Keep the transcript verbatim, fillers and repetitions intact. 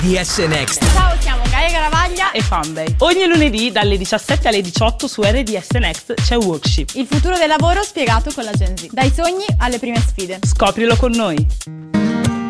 D S Next. Ciao, siamo Gaia Garavaglia e Fanbay. Ogni lunedì dalle diciassette alle diciotto su R D S Next c'è Workship. Il futuro del lavoro spiegato con la Gen Z. Dai sogni alle prime sfide. Scoprilo con noi.